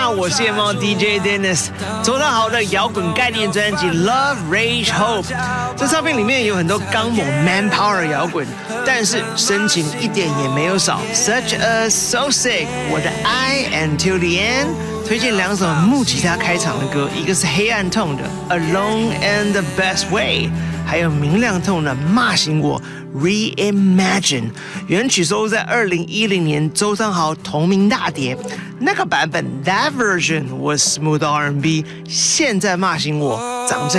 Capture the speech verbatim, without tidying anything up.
啊，我是夜猫 D J Dennis。周汤豪的摇滚概念专辑《Love Rage Hope》，这唱片里面有很多刚猛 man power 摇滚，但是深情一点也没有少。Such as So Sick， 我的爱 Until the End。推荐两首木吉他开场的歌，一个是黑暗痛的 Alone and the Best Way， 还有明亮痛的骂醒我 Reimagine。 原曲收录在二零一零年周汤豪同名大碟，那个版本 That version was smooth R and B， 现在骂醒我长这